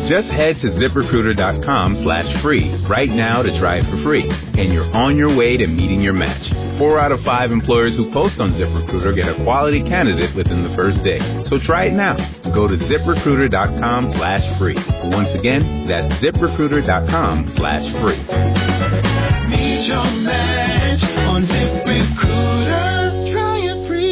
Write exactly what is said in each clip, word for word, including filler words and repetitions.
Just head to ZipRecruiter.com slash free right now to try it for free, and you're on your way to meeting your match. Four out of five employers who post on ZipRecruiter get a quality candidate within the first day. So try it now. Go to ZipRecruiter.com slash free. Once again, that's ZipRecruiter.com slash free. Meet your match on ZipRecruiter. Try it free.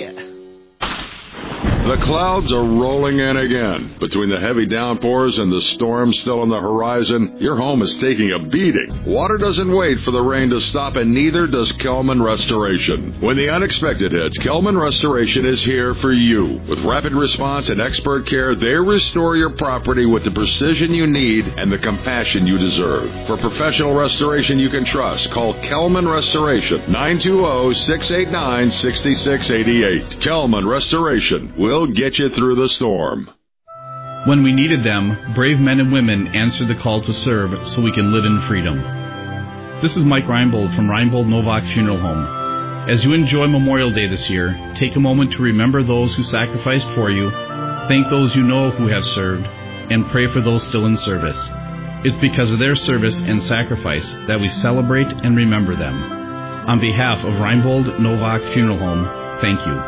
The clouds are rolling in again. Between the heavy downpours and the storm still on the horizon, your home is taking a beating. Water doesn't wait for the rain to stop, and neither does Kelman Restoration. When the unexpected hits, Kelman Restoration is here for you. With rapid response and expert care, they restore your property with the precision you need and the compassion you deserve. For professional restoration you can trust, call Kelman Restoration, nine two zero, six eight nine, six six eight eight. Kelman Restoration will get you through the storm. When we needed them, brave men and women answered the call to serve so we can live in freedom. This is Mike Reinbold from Reinbold Novak Funeral Home. As you enjoy Memorial Day this year, take a moment to remember those who sacrificed for you, thank those you know who have served, and pray for those still in service. It's because of their service and sacrifice that we celebrate and remember them. On behalf of Reinbold Novak Funeral Home, thank you.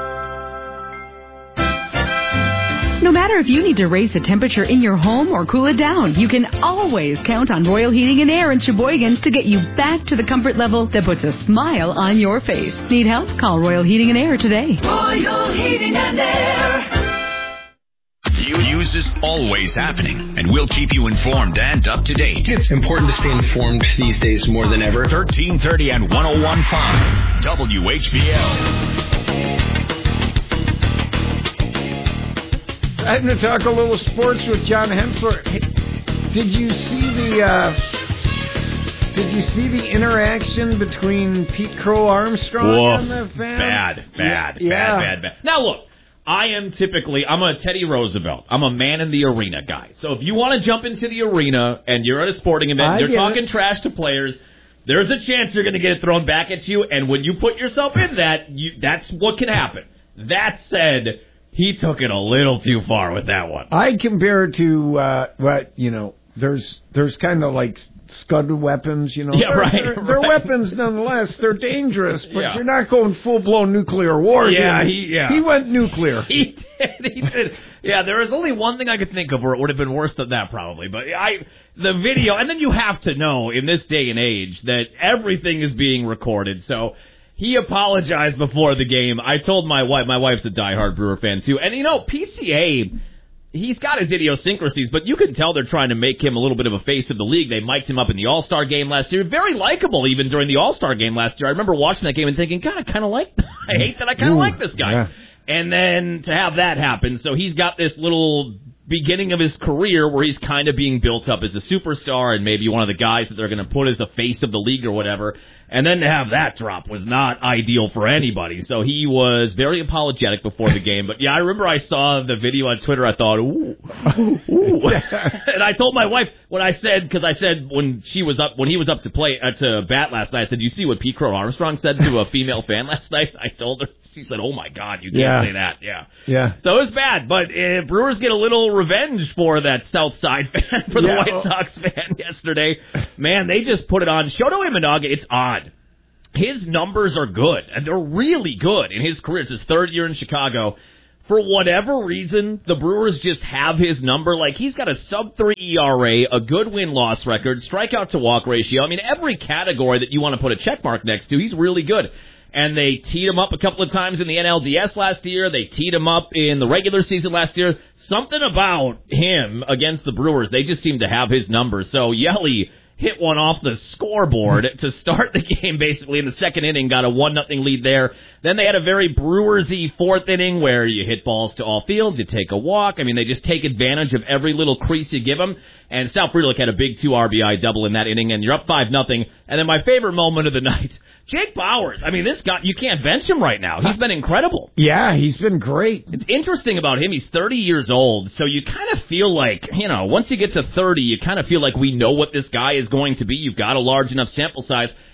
No matter if you need to raise the temperature in your home or cool it down, you can always count on Royal Heating and Air in Sheboygan to get you back to the comfort level that puts a smile on your face. Need help? Call Royal Heating and Air today. Royal Heating and Air. News is always happening, and we'll keep you informed and up to date. It's important to stay informed these days more than ever. thirteen thirty and one oh one point five W H B L. Time to talk a little sports with John Hensler. Did you see the uh, Did you see the interaction between Pete Crow Armstrong Whoa, and the fan? Bad, bad, yeah. bad, bad, bad. Now look, I am typically I'm a Teddy Roosevelt. I'm a man in the arena guy. So if you want to jump into the arena and you're at a sporting event, I they're talking it. trash to players. There's a chance you're going to get it thrown back at you, and when you put yourself in that, you, that's what can happen. That said, he took it a little too far with that one. I compare it to uh, what you know. There's there's kind of like scud weapons, you know. Yeah, they're, right. They're, they're right. weapons nonetheless. They're dangerous, but Yeah. you're not going full blown nuclear war. Yeah, dude. he yeah he went nuclear. He did. He did. Yeah, there is only one thing I could think of where it would have been worse than that, probably. But I, the video, and then you have to know in this day and age that everything is being recorded. So he apologized before the game. I told my wife, my wife's a diehard Brewer fan too, and you know, P C A, he's got his idiosyncrasies, but you can tell they're trying to make him a little bit of a face of the league. They mic'd him up in the All-Star game last year. Very likable even during the All-Star game last year. I remember watching that game and thinking, God, I kind of like, I hate that I kind of like this guy. Yeah. And then to have that happen, so he's got this little beginning of his career where he's kind of being built up as a superstar and maybe one of the guys that they're going to put as the face of the league or whatever. And then to have that drop was not ideal for anybody. So he was very apologetic before the game. But, yeah, I remember I saw the video on Twitter. I thought, ooh, ooh. And I told my wife when I said, because I said when she was up, when he was up to play, uh, to bat last night, I said, you see what Pete Crow Armstrong said to a female fan last night? I told her. She said, oh, my God, you can't Yeah. say that. Yeah. Yeah. So it was bad. But uh, Brewers get a little revenge for that South Side fan, for the Yeah. White Sox fan yesterday. Man, they just put it on. Shoto Imanaga, it's odd. His numbers are good, and they're really good in his career. It's his third year in Chicago. For whatever reason, the Brewers just have his number. Like, he's got a sub three E R A, a good win-loss record, strikeout to walk ratio. I mean, every category that you want to put a check mark next to, he's really good. And they teed him up a couple of times in the N L D S last year. They teed him up in the regular season last year. Something about him against the Brewers, they just seem to have his numbers. So Yelly hit one off the scoreboard to start the game, basically, in the second inning, got a one nothing lead there. Then they had a very Brewers-y fourth inning where you hit balls to all fields, you take a walk. I mean, they just take advantage of every little crease you give them. And Sal Frelick had a big two R B I double in that inning, and you're up five nothing. And then my favorite moment of the night, Jake Bauers. I mean, this guy, you can't bench him right now. He's been incredible. Yeah, he's been great. It's interesting about him. He's thirty years old, so you kind of feel like, you know, once you get to thirty, you kind of feel like we know what this guy is going to be. You've got a large enough sample size.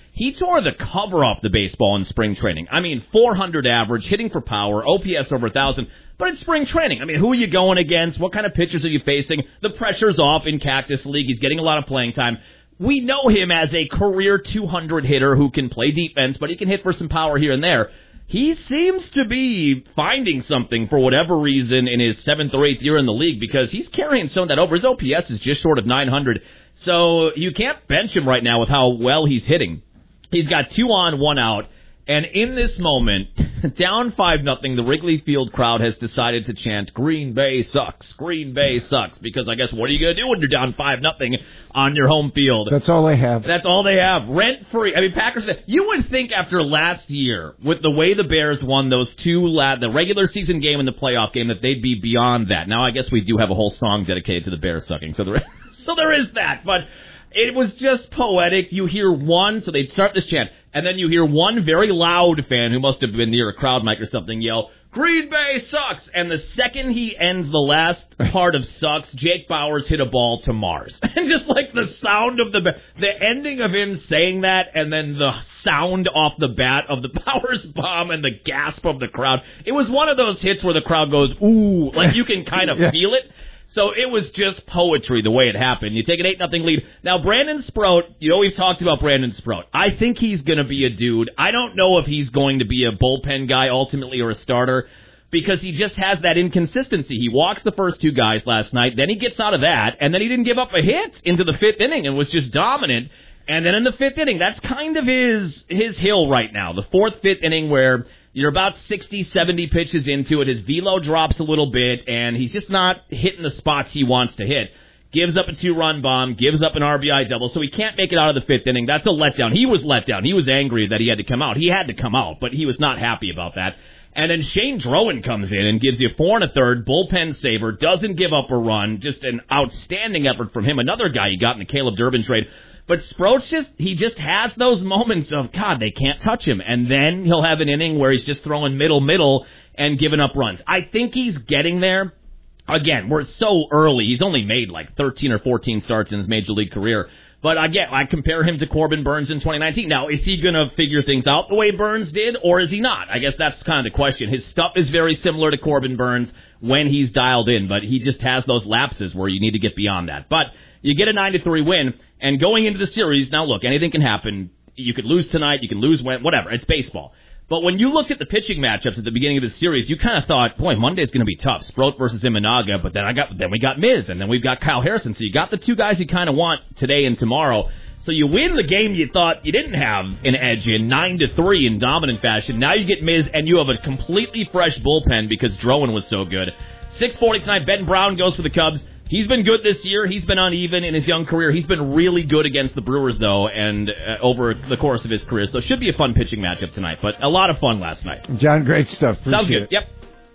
He tore the cover off the baseball in spring training. I mean, four hundred average, hitting for power, O P S over one thousand. But it's spring training. I mean, who are you going against? What kind of pitchers are you facing? The pressure's off in Cactus League. He's getting a lot of playing time. We know him as a career two hundred hitter who can play defense, but he can hit for some power here and there. He seems to be finding something for whatever reason in his seventh or eighth year in the league because he's carrying some of that over. His O P S is just short of nine hundred, so you can't bench him right now with how well he's hitting. He's got two on, one out, and in this moment, down five nothing, the Wrigley Field crowd has decided to chant, Green Bay sucks, Green Bay sucks, because I guess what are you going to do when you're down five nothing on your home field? That's all they have. That's all they have. Rent-free. I mean, Packers, you would think after last year, with the way the Bears won those two, la- the regular season game and the playoff game, that they'd be beyond that. Now, I guess we do have a whole song dedicated to the Bears sucking, so there, so there is that, but it was just poetic. You hear one, so they'd start this chant, and then you hear one very loud fan who must have been near a crowd mic or something yell, Green Bay sucks! And the second he ends the last part of sucks, Jake Bauers hit a ball to Mars. And just like the sound of the, the ending of him saying that, and then the sound off the bat of the Bauers bomb and the gasp of the crowd. It was one of those hits where the crowd goes, ooh, like you can kind of yeah. feel it. So it was just poetry the way it happened. You take an eight nothing lead. Now, Brandon Sproat, you know we've talked about Brandon Sproat. I think he's going to be a dude. I don't know if he's going to be a bullpen guy ultimately or a starter because he just has that inconsistency. He walks the first two guys last night, then he gets out of that, and then he didn't give up a hit into the fifth inning and was just dominant. And then in the fifth inning, that's kind of his his hill right now, the fourth, fifth inning where you're about sixty, seventy pitches into it. His velo drops a little bit, and he's just not hitting the spots he wants to hit. Gives up a two-run bomb, gives up an R B I double, so he can't make it out of the fifth inning. That's a letdown. He was let down. He was angry that he had to come out. He had to come out, but he was not happy about that. And then Shane Drowan comes in and gives you four and a third, bullpen saver, doesn't give up a run. Just an outstanding effort from him. Another guy you got in the Caleb Durbin trade. But Sproats just, he just has those moments of, God, they can't touch him. And then he'll have an inning where he's just throwing middle, middle and giving up runs. I think he's getting there. Again, we're so early. He's only made like thirteen or fourteen starts in his major league career. But again, I compare him to Corbin Burns in twenty nineteen. Now, is he going to figure things out the way Burns did, or is he not? I guess that's kind of the question. His stuff is very similar to Corbin Burns when he's dialed in, but he just has those lapses where you need to get beyond that. But you get a nine to three win, and going into the series, now look, anything can happen. You could lose tonight, you can lose when, whatever. It's baseball. But when you looked at the pitching matchups at the beginning of the series, you kind of thought, boy, Monday's going to be tough. Sproat versus Imanaga, but then I got then we got Miz, and then we've got Kyle Harrison. So you got the two guys you kind of want today and tomorrow. So you win the game you thought you didn't have an edge in, nine to three in dominant fashion. Now you get Miz, and you have a completely fresh bullpen because Drowan was so good. six forty tonight, Ben Brown goes for the Cubs. He's been good this year. He's been uneven in his young career. He's been really good against the Brewers, though, and uh, over the course of his career. So it should be a fun pitching matchup tonight, but a lot of fun last night. John, great stuff. Appreciate Sounds good. It. Yep.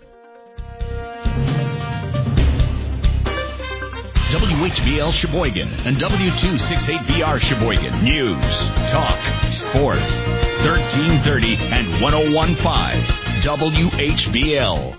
W H B L Sheboygan and W two sixty-eight B R Sheboygan. News, talk, sports. thirteen thirty and one oh one point five W H B L.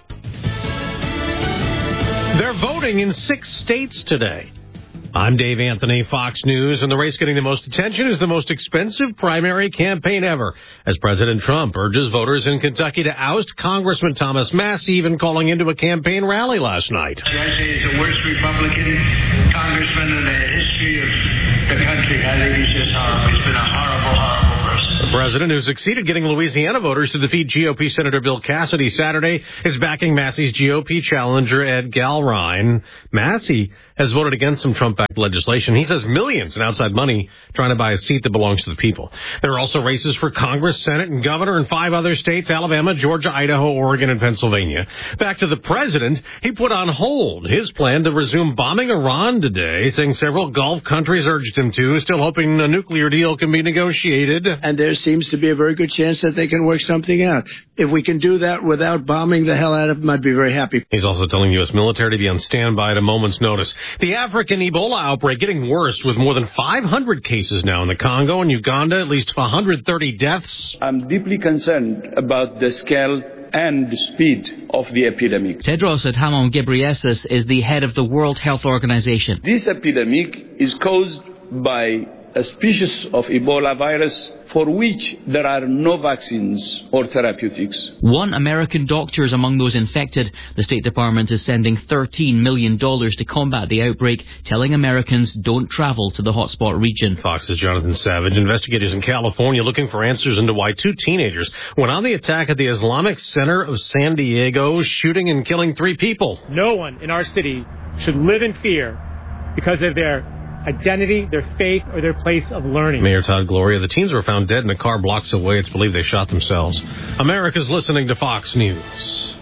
They're voting in six states today. I'm Dave Anthony, Fox News, and the race getting the most attention is the most expensive primary campaign ever, as President Trump urges voters in Kentucky to oust Congressman Thomas Massie, even calling into a campaign rally last night. I say he's the worst Republican congressman in the history of the country. I think he's just horrible. He's been a horrible, horrible person. The president, who succeeded getting Louisiana voters to defeat G O P Senator Bill Cassidy Saturday, is backing Massie's G O P challenger, Ed Galrine. Massie has voted against some Trump-backed legislation. He says millions in outside money trying to buy a seat that belongs to the people. There are also races for Congress, Senate, and governor in five other states, Alabama, Georgia, Idaho, Oregon, and Pennsylvania. Back to the president, he put on hold his plan to resume bombing Iran today, saying several Gulf countries urged him to, still hoping a nuclear deal can be negotiated. And there seems to be a very good chance that they can work something out. If we can do that without bombing the hell out of them, I'd be very happy. He's also telling U S military to be on standby at a moment's notice. The African Ebola outbreak getting worse, with more than five hundred cases now in the Congo and Uganda, at least one hundred thirty deaths. I'm deeply concerned about the scale and the speed of the epidemic. Tedros Adhanom Ghebreyesus is the head of the World Health Organization. This epidemic is caused by a species of Ebola virus for which there are no vaccines or therapeutics. One American doctor is among those infected. The State Department is sending thirteen million dollars to combat the outbreak, telling Americans don't travel to the hotspot region. Fox's Jonathan Savage. Investigators in California looking for answers into why two teenagers went on the attack at the Islamic Center of San Diego, shooting and killing three people. No one in our city should live in fear because of their identity, their faith, or their place of learning. Mayor Todd Gloria, the teens were found dead in a car blocks away. It's believed they shot themselves. America's listening to Fox News.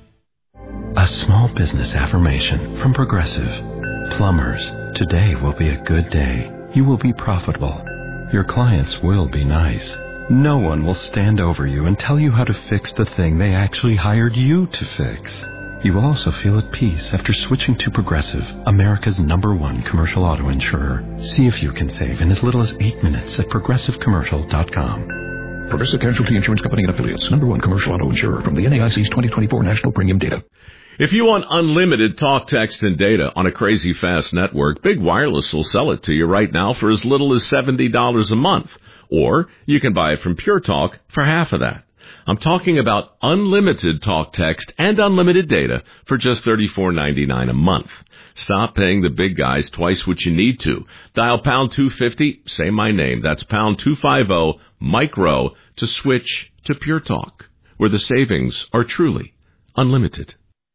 A small business affirmation from Progressive. Plumbers, today will be a good day. You will be profitable. Your clients will be nice. No one will stand over you and tell you how to fix the thing they actually hired you to fix. You will also feel at peace after switching to Progressive, America's number one commercial auto insurer. See if you can save in as little as eight minutes at progressive commercial dot com. Progressive Casualty Insurance Company and Affiliates, number one commercial auto insurer from the N A I C's twenty twenty-four National Premium Data. If you want unlimited talk, text, and data on a crazy fast network, Big Wireless will sell it to you right now for as little as seventy dollars a month. Or you can buy it from Pure Talk for half of that. I'm talking about unlimited talk, text, and unlimited data for just thirty-four ninety-nine a month. Stop paying the big guys twice what you need to. Dial pound two fifty, say my name. That's pound two fifty, micro, to switch to Pure Talk, where the savings are truly unlimited.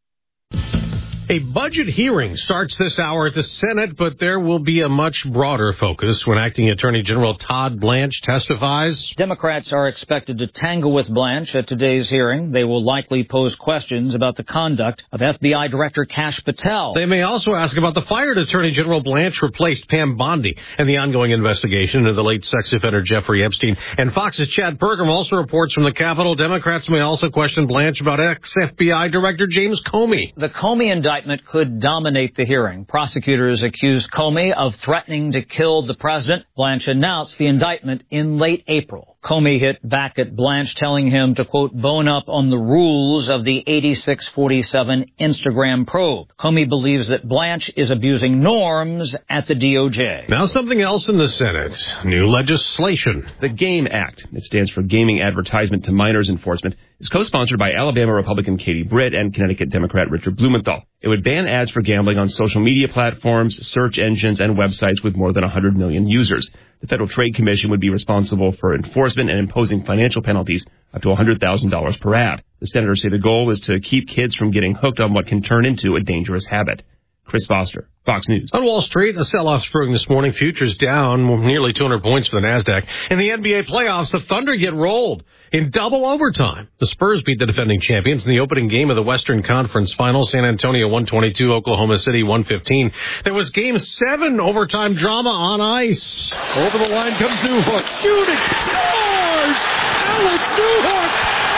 A budget hearing starts this hour at the Senate, but there will be a much broader focus when Acting Attorney General Todd Blanche testifies. Democrats are expected to tangle with Blanche at today's hearing. They will likely pose questions about the conduct of F B I Director Kash Patel. They may also ask about the fired Attorney General Blanche replaced Pam Bondi and the ongoing investigation into the late sex offender Jeffrey Epstein. And Fox's Chad Pergram also reports from the Capitol. Democrats may also question Blanche about ex-F B I Director James Comey. The Comey indictment could dominate the hearing. Prosecutors accused Comey of threatening to kill the president. Blanche announced the indictment in late April. Comey hit back at Blanche, telling him to, quote, bone up on the rules of the eighty-six forty-seven Instagram probe. Comey believes that Blanche is abusing norms at the D O J. Now something else in the Senate. New legislation. The GAME Act, it stands for Gaming Advertisement to Minors Enforcement, is co-sponsored by Alabama Republican Katie Britt and Connecticut Democrat Richard Blumenthal. It would ban ads for gambling on social media platforms, search engines, and websites with more than one hundred million users. The Federal Trade Commission would be responsible for enforcement and imposing financial penalties up to one hundred thousand dollars per ad. The senators say the goal is to keep kids from getting hooked on what can turn into a dangerous habit. Chris Foster, Fox News. On Wall Street, a sell-off spring this morning. Futures down nearly two hundred points for the NASDAQ. In the N B A playoffs, the Thunder get rolled in double overtime. The Spurs beat the defending champions in the opening game of the Western Conference Finals. San Antonio one twenty-two, Oklahoma City one fifteen. There was game seven overtime drama on ice. Over the line comes Newhook. Shooting. Scores! Alex Newhook!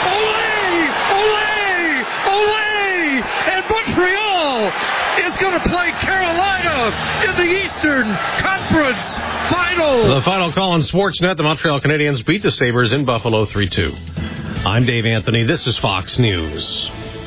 Olé! Olé! Olé! And Montreal is going to play Carolina in the Eastern Conference Final. The final call on Sportsnet. The Montreal Canadiens beat the Sabres in Buffalo three two. I'm Dave Anthony. This is Fox News.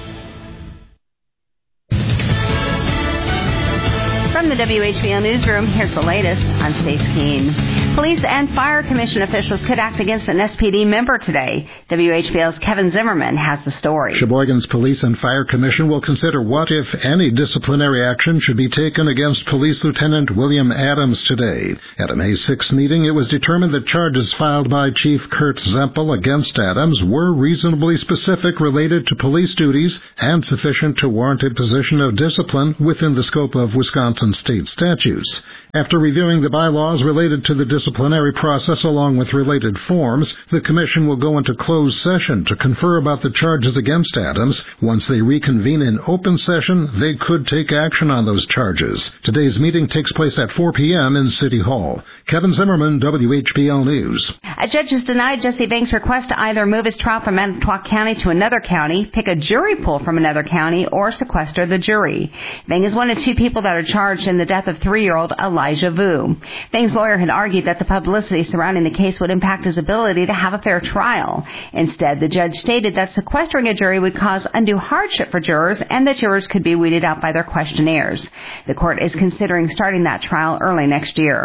From the W H B L Newsroom, here's the latest. I'm Stace Keene. Police and Fire Commission officials could act against an S P D member today. W H B L's Kevin Zimmerman has the story. Sheboygan's Police and Fire Commission will consider what, if any, disciplinary action should be taken against Police Lieutenant William Adams today. At a May sixth meeting, it was determined that charges filed by Chief Kurt Zempel against Adams were reasonably specific, related to police duties, and sufficient to warrant imposition of discipline within the scope of Wisconsin state statutes. After reviewing the bylaws related to the disciplinary process along with related forms, the Commission will go into closed session to confer about the charges against Adams. Once they reconvene in open session, they could take action on those charges. Today's meeting takes place at four p.m. in City Hall. Kevin Zimmerman, W H B L News. A judge has denied Jesse Banks' request to either move his trial from Manitowoc County to another county, pick a jury pool from another county, or sequester the jury. Bang is one of two people that are charged in the death of three-year-old Elijah Vu. Bang's lawyer had argued that the publicity surrounding the case would impact his ability to have a fair trial. Instead, the judge stated that sequestering a jury would cause undue hardship for jurors and that jurors could be weeded out by their questionnaires. The court is considering starting that trial early next year.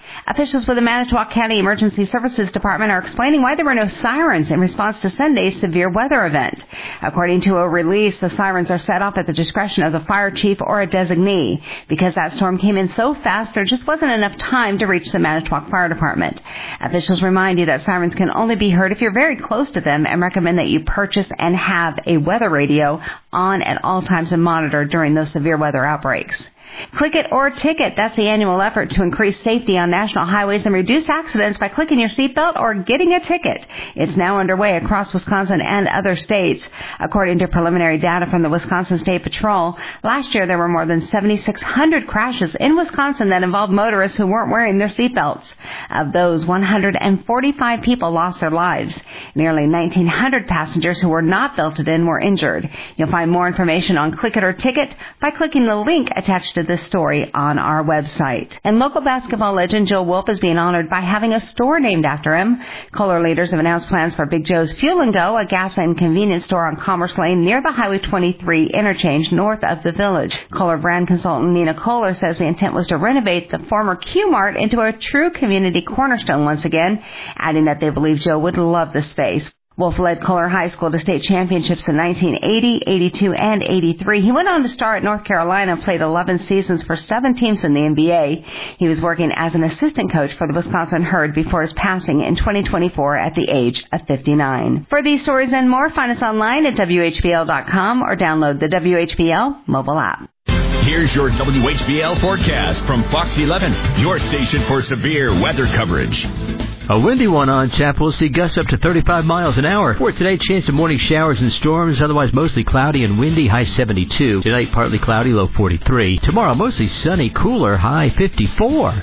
Officials with the Manitowoc County Emergency Services Department are explaining why there were no sirens in response to Sunday's severe weather event. According to a release, the sirens are set off at the discretion of the fire chief or a designee. Because that storm came in so fast, there just wasn't enough time to reach the Manitowoc Fire Department. Officials remind you that sirens can only be heard if you're very close to them and recommend that you purchase and have a weather radio on at all times and monitor during those severe weather outbreaks. Click it or ticket. That's the annual effort to increase safety on national highways and reduce accidents by clicking your seatbelt or getting a ticket. It's now underway across Wisconsin and other states. According to preliminary data from the Wisconsin State Patrol, last year there were more than seventy-six hundred crashes in Wisconsin that involved motorists who weren't wearing their seatbelts. Of those, one hundred forty-five people lost their lives. Nearly nineteen hundred passengers who were not belted in were injured. You'll find more information on Click It or Ticket by clicking the link attached to this story on our website. And local basketball legend Joe Wolf is being honored by having a store named after him. Kohler leaders have announced plans for Big Joe's Fuel and Go, a gas and convenience store on Commerce Lane near the Highway twenty-three interchange north of the village. Kohler brand consultant Nina Kohler says the intent was to renovate the former Q-Mart into a true community cornerstone once again, adding that they believe Joe would love the space. Wolf led Kohler High School to state championships in nineteen eighty, eighty-two, and eighty-three. He went on to star at North Carolina and played eleven seasons for seven teams in the N B A. He was working as an assistant coach for the Wisconsin Herd before his passing in twenty twenty-four at the age of fifty-nine. For these stories and more, find us online at W H B L dot com or download the W H B L mobile app. Here's your W H B L forecast from Fox eleven, your station for severe weather coverage. A windy one on tap. We'll see gusts up to thirty-five miles an hour. For today, chance of morning showers and storms. Otherwise, mostly cloudy and windy. High seventy-two. Tonight, partly cloudy. Low forty-three. Tomorrow, mostly sunny. Cooler. High fifty-four.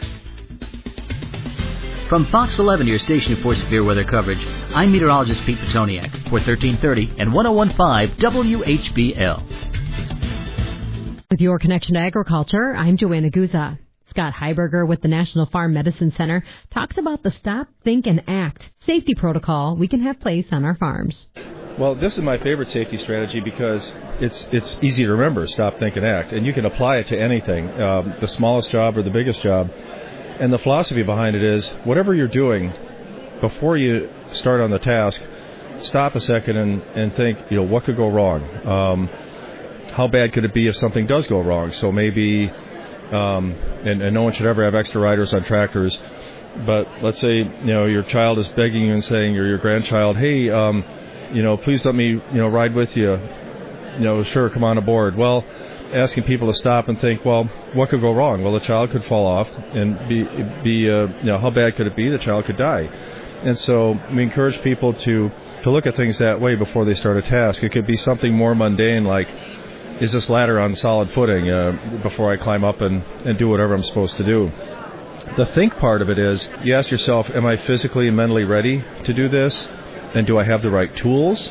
From Fox eleven, your station for severe weather coverage, I'm meteorologist Pete Petoniak for thirteen thirty and one oh one point five W H B L. With your connection to agriculture, I'm Joanna Guza. Scott Heiberger with the National Farm Medicine Center talks about the Stop, Think, and Act safety protocol we can have place on our farms. Well, this is my favorite safety strategy because it's it's easy to remember, Stop, Think, and Act, and you can apply it to anything, um, the smallest job or the biggest job. And the philosophy behind it is, whatever you're doing, before you start on the task, stop a second and, and think, you know, what could go wrong? Um, how bad could it be if something does go wrong? So maybe... Um, and, and no one should ever have extra riders on tractors. But let's say, you know, your child is begging you and saying, or your grandchild, hey, um, you know, please let me, you know, ride with you. You know, sure, come on aboard. Well, asking people to stop and think, well, what could go wrong? Well, the child could fall off and be, be uh, you know, how bad could it be? The child could die. And so we encourage people to, to look at things that way before they start a task. It could be something more mundane like, is this ladder on solid footing uh, before I climb up and, and do whatever I'm supposed to do? The think part of it is, you ask yourself, am I physically and mentally ready to do this? And do I have the right tools?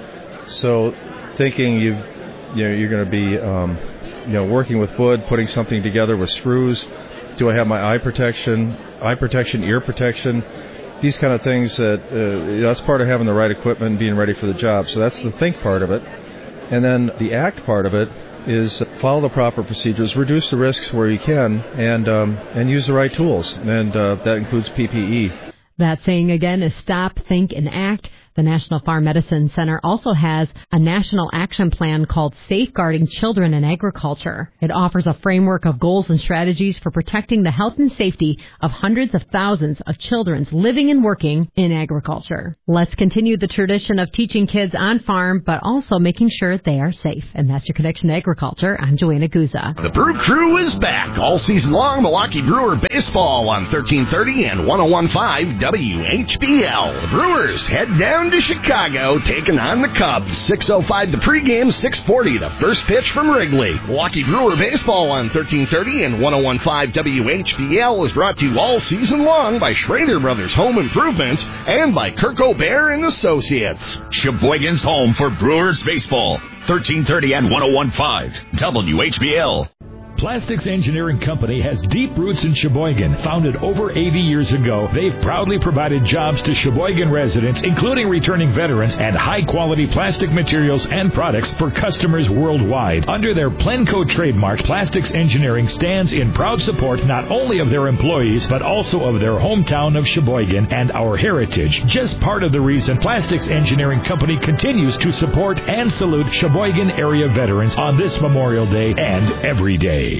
So thinking you've, you know, you're going to be um, you know, working with wood, putting something together with screws. Do I have my eye protection, eye protection, ear protection? These kind of things, that uh, that's part of having the right equipment and being ready for the job. So that's the think part of it. And then the act part of it is follow the proper procedures, reduce the risks where you can, and um, and use the right tools. And uh, that includes P P E. That saying again is Stop, Think, and Act. The National Farm Medicine Center also has a national action plan called Safeguarding Children in Agriculture. It offers a framework of goals and strategies for protecting the health and safety of hundreds of thousands of children living and working in agriculture. Let's continue the tradition of teaching kids on farm, but also making sure they are safe. And that's your connection to agriculture. I'm Joanna Guza. The Brew Crew is back all season long. Milwaukee Brewer baseball on thirteen thirty and one oh one point five W H B L. The Brewers head down to Chicago, taking on the Cubs. six oh five the pregame, six forty the first pitch from Wrigley. Milwaukee Brewer baseball on thirteen thirty and one oh one point five W H B L is brought to you all season long by Schrader Brothers Home Improvements and by Kirk O'Bear and Associates. Sheboygan's home for Brewers baseball. thirteen thirty and one oh one point five W H B L. Plastics Engineering Company has deep roots in Sheboygan. Founded over eighty years ago, they've proudly provided jobs to Sheboygan residents, including returning veterans, and high-quality plastic materials and products for customers worldwide. Under their Plenco trademark, Plastics Engineering stands in proud support not only of their employees, but also of their hometown of Sheboygan and our heritage. Just part of the reason Plastics Engineering Company continues to support and salute Sheboygan area veterans on this Memorial Day and every day.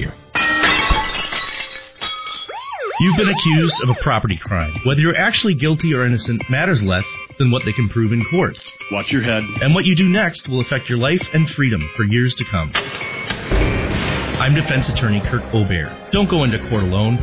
You've been accused of a property crime. Whether you're actually guilty or innocent matters less than what they can prove in court. Watch your head. And what you do next will affect your life and freedom for years to come. I'm defense attorney Kirk Aubert. Don't go into court alone.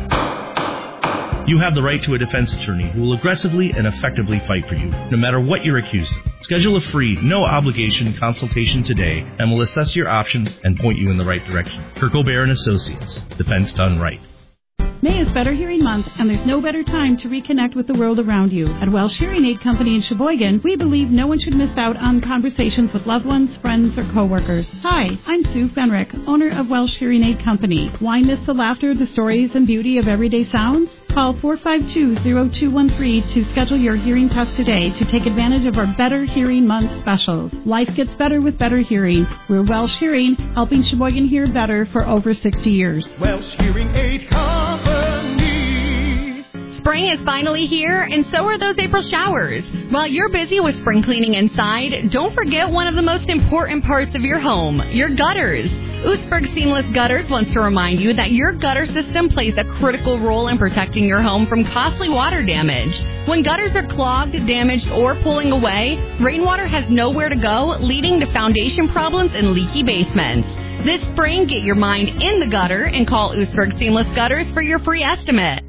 You have the right to a defense attorney who will aggressively and effectively fight for you, no matter what you're accused of. Schedule a free, no-obligation consultation today, and we'll assess your options and point you in the right direction. Kirk Aubert and Associates. Defense done right. May is Better Hearing Month, and there's no better time to reconnect with the world around you. At Welsh Hearing Aid Company in Sheboygan, we believe no one should miss out on conversations with loved ones, friends, or coworkers. Hi, I'm Sue Fenrick, owner of Welsh Hearing Aid Company. Why miss the laughter, the stories, and beauty of everyday sounds? Call four five two, zero two one three to schedule your hearing test today to take advantage of our Better Hearing Month specials. Life gets better with better hearing. We're Welsh Hearing, helping Sheboygan hear better for over sixty years. Welsh Hearing Aid Company. Spring is finally here, and so are those April showers. While you're busy with spring cleaning inside, don't forget one of the most important parts of your home, your gutters. Oostburg Seamless Gutters wants to remind you that your gutter system plays a critical role in protecting your home from costly water damage. When gutters are clogged, damaged, or pulling away, rainwater has nowhere to go, leading to foundation problems and leaky basements. This spring, get your mind in the gutter and call Oostburg Seamless Gutters for your free estimate.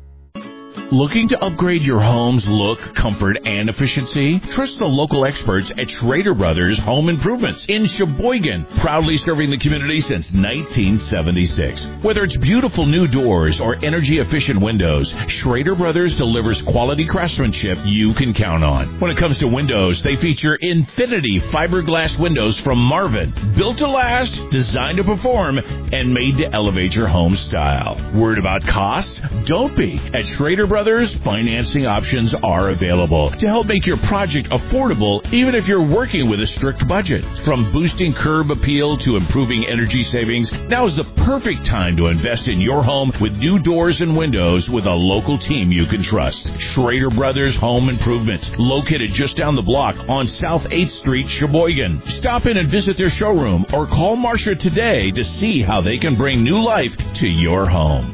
Looking to upgrade your home's look, comfort, and efficiency? Trust the local experts at Schrader Brothers Home Improvements in Sheboygan, proudly serving the community since nineteen seventy-six. Whether it's beautiful new doors or energy-efficient windows, Schrader Brothers delivers quality craftsmanship you can count on. When it comes to windows, they feature Infinity fiberglass windows from Marvin, built to last, designed to perform, and made to elevate your home style. Worried about costs? Don't be. At Schrader Brothers, Brothers, financing options are available to help make your project affordable, even if you're working with a strict budget. From boosting curb appeal to improving energy savings, now is the perfect time to invest in your home with new doors and windows with a local team you can trust. Schrader Brothers Home Improvement, located just down the block on South eighth Street, Sheboygan. Stop in and visit their showroom or call Marcia today to see how they can bring new life to your home.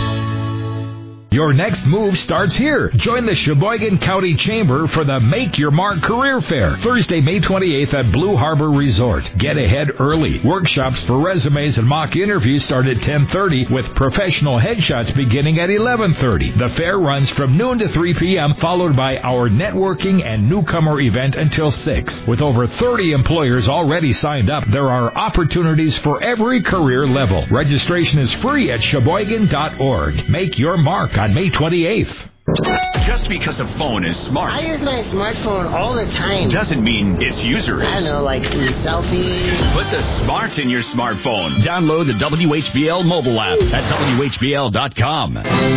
Your next move starts here. Join the Sheboygan County Chamber for the Make Your Mark Career Fair, Thursday, May twenty-eighth at Blue Harbor Resort. Get ahead early. Workshops for resumes and mock interviews start at ten thirty with professional headshots beginning at eleven thirty. The fair runs from noon to three p.m., followed by our networking and newcomer event until six. With over thirty employers already signed up, there are opportunities for every career level. Registration is free at Sheboygan dot org. Make your mark on May twenty-eighth. Just because a phone is smart, I use my smartphone all the time, doesn't mean its user is. I don't know, like selfies. Put the smart in your smartphone. Download the W H B L mobile app at W H B L dot com.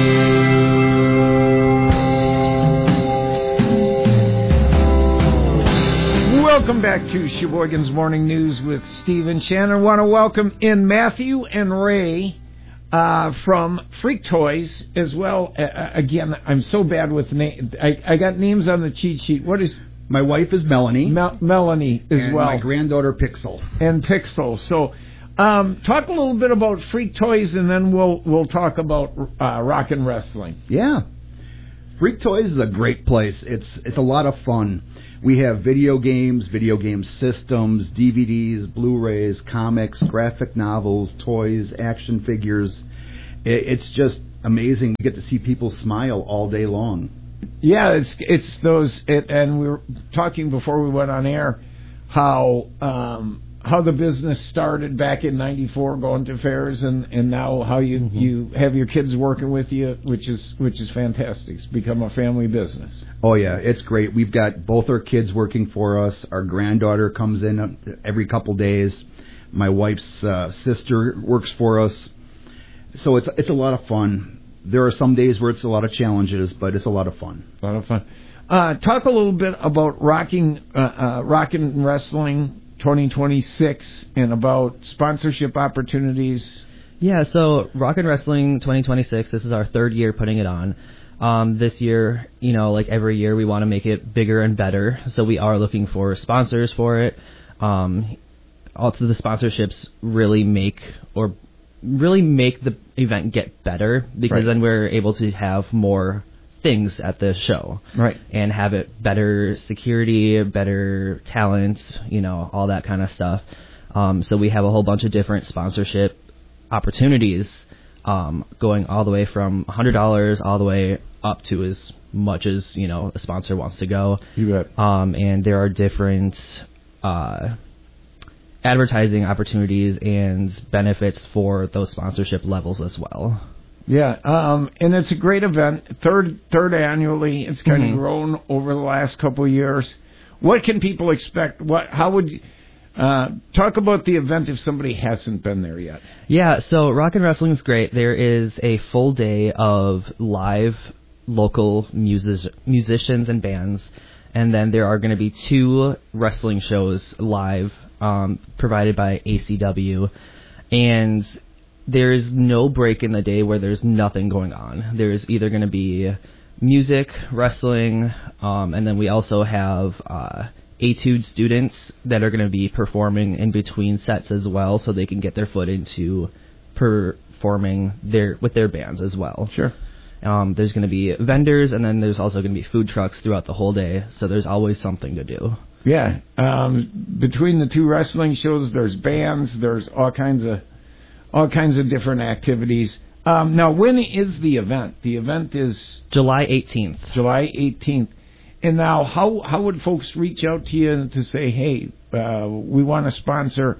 Welcome back to Sheboygan's Morning News with Steve and Shannon. I want to welcome in Matthew and Ray uh, from Freak Toys as well. Uh, again, I'm so bad with names. I, I got names on the cheat sheet. What is... My wife is Melanie. Mel- Melanie as and well. My granddaughter Pixel. And Pixel. So um, talk a little bit about Freak Toys, and then we'll we'll talk about uh, rock and wrestling. Yeah. Freak Toys is a great place. It's it's a lot of fun. We have video games, video game systems, D V Ds, Blu-rays, comics, graphic novels, toys, action figures. It's just amazing. You get to see people smile all day long. Yeah, it's it's those, it, and we were talking before we went on air how um, how the business started back in ninety-four, going to fairs, and, and now how you, mm-hmm. you have your kids working with you, which is which is fantastic. It's become a family business. Oh yeah, it's great. We've got both our kids working for us. Our granddaughter comes in every couple days. My wife's uh, sister works for us. so it's it's a lot of fun. There are some days where it's a lot of challenges, but it's a lot of fun. A lot of fun. Uh, talk a little bit about rocking, uh, uh, Rockin' Wrestling twenty twenty-six and about sponsorship opportunities. Yeah, so Rockin' Wrestling twenty twenty-six, this is our third year putting it on. Um, this year, you know, like every year, we want to make it bigger and better. So we are looking for sponsors for it. Um, also, the sponsorships really make or really make the event get better because Right. then we're able to have more things at the show. Right. And have it better security, better talent, you know, all that kind of stuff. Um, so we have a whole bunch of different sponsorship opportunities um, going all the way from one hundred dollars all the way up to as much as, you know, a sponsor wants to go. You bet. Um, and there are different uh, advertising opportunities and benefits for those sponsorship levels as well. Yeah, um, and it's a great event. Third, third annually. It's kind Mhm. of grown over the last couple of years. What can people expect? What? How would you uh, talk about the event if somebody hasn't been there yet? Yeah, so Rockin' Wrestling is great. There is a full day of live local music- musicians and bands, and then there are going to be two wrestling shows live um, provided by A C W, and there is no break in the day where there's nothing going on. There's either going to be music, wrestling, um, and then we also have uh, Etude students that are going to be performing in between sets as well, so they can get their foot into performing their with their bands as well. Sure. Um, there's going to be vendors, and then there's also going to be food trucks throughout the whole day, so there's always something to do. Yeah. Um, between the two wrestling shows, there's bands. There's all kinds of all kinds of different activities. Um, now, when is the event? The event is July eighteenth. July eighteenth. And now, how how would folks reach out to you to say, hey, uh, we want to sponsor?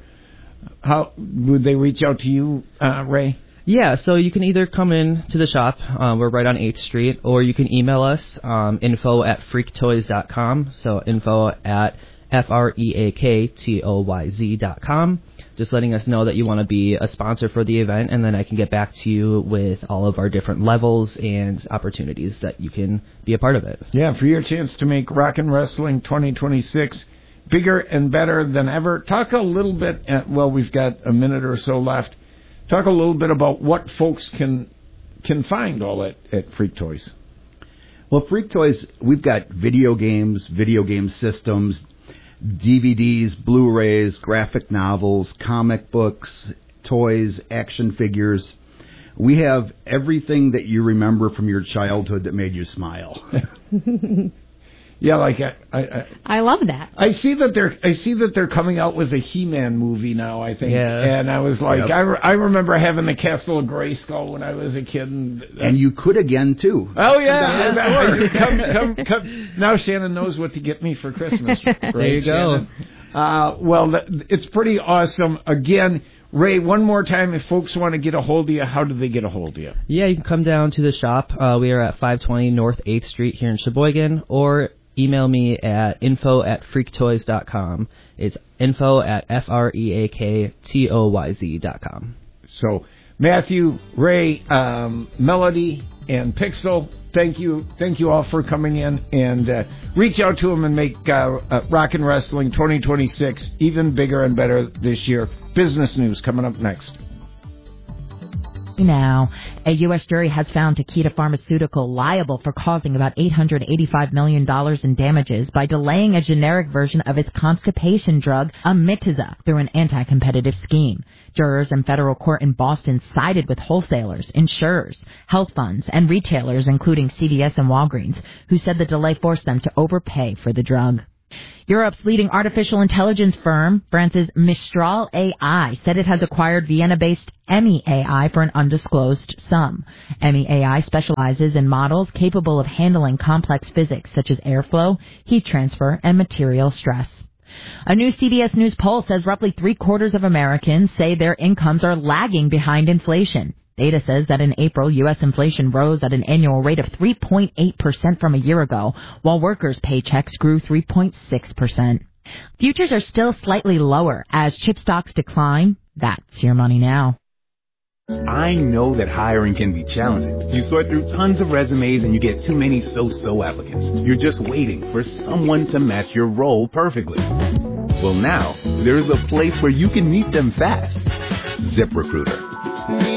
How would they reach out to you, uh, Ray? Yeah, so you can either come in to the shop, uh, we're right on eighth Street, or you can email us, um, info at freak toys dot com, so info at F R E A K T O Y Z dot com, just letting us know that you want to be a sponsor for the event, and then I can get back to you with all of our different levels and opportunities that you can be a part of it. Yeah, for your chance to make Rockin' Wrestling twenty twenty-six bigger and better than ever. Talk a little bit, at, well, we've got a minute or so left. Talk a little bit about what folks can can find all at, at Freak Toys. Well, Freak Toys, we've got video games, video game systems, D V Ds, Blu-rays, graphic novels, comic books, toys, action figures. We have everything that you remember from your childhood that made you smile. Yeah, like I, I, I, I love that. I see that they're I see that they're coming out with a He-Man movie now. I think, Yeah. and I was like, Yep. I, re- I remember having the Castle of Grayskull when I was a kid, and, And you could again, too. oh yeah, Yeah, come, come, come. Now Shannon knows what to get me for Christmas. Right, There you go. Shannon? Uh, well, that, it's pretty awesome. Again, Ray, one more time, if folks want to get a hold of you, how do they get a hold of you? Yeah, you can come down to the shop. Uh, we are at five twenty North eighth Street here in Sheboygan, or email me at info at freak toys dot com. It's info at F R E A K T O Y Z dot com. So, Matthew, Ray, um, Melody, and Pixel, thank you, thank you all for coming in, and uh, reach out to them and make uh, uh, Rockin' Wrestling twenty twenty-six even bigger and better this year. Business news coming up next. Now, a U S jury has found Takeda Pharmaceutical liable for causing about eight hundred eighty-five million dollars in damages by delaying a generic version of its constipation drug, Amitiza, through an anti-competitive scheme. Jurors in federal court in Boston sided with wholesalers, insurers, health funds, and retailers, including C V S and Walgreens, who said the delay forced them to overpay for the drug. Europe's leading artificial intelligence firm, France's Mistral A I, said it has acquired Vienna-based M E A I for an undisclosed sum. M E A I specializes in models capable of handling complex physics such as airflow, heat transfer, and material stress. A new C B S News poll says roughly three-quarters of Americans say their incomes are lagging behind inflation. Data says that in April, U S inflation rose at an annual rate of three point eight percent from a year ago, while workers' paychecks grew three point six percent. Futures are still slightly lower as chip stocks decline. That's your money now. I know that hiring can be challenging. You sort through tons of resumes and you get too many so-so applicants. You're just waiting for someone to match your role perfectly. Well, now, there's a place where you can meet them fast. ZipRecruiter.